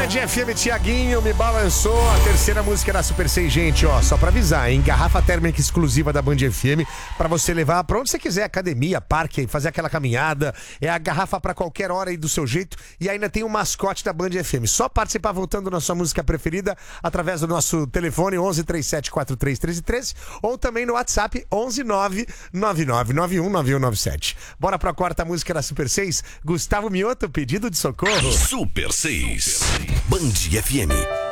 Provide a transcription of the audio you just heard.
Band FM, Tiaguinho, me balançou. A terceira música da Super 6, gente, ó, só pra avisar, hein? Garrafa térmica exclusiva da Band FM pra você levar pra onde você quiser, academia, parque, fazer aquela caminhada. É a garrafa pra qualquer hora e do seu jeito. E ainda tem o mascote da Band FM. Só participar votando na sua música preferida através do nosso telefone 11 37 43 13 13 ou também no WhatsApp 11 9 9991 9197. Bora pra quarta música da Super 6. Gustavo Mioto, pedido de socorro. Super 6, Band FM.